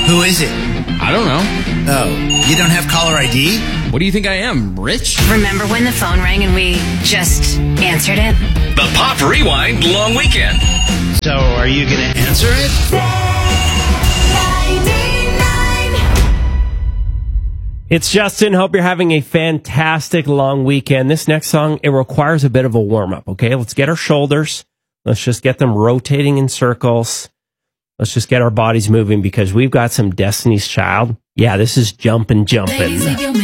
Who is it? I don't know. Oh, you don't have caller ID? What do you think I am, rich? Remember when the phone rang and we just answered it? The Pop Rewind Long Weekend. So, are you going to answer it? It's Justin. Hope you're having a fantastic long weekend. This next song, it requires a bit of a warm-up, okay? Let's get our shoulders. Let's just get them rotating in circles. Let's just get our bodies moving because we've got some Destiny's Child. Yeah, this is Jumpin'.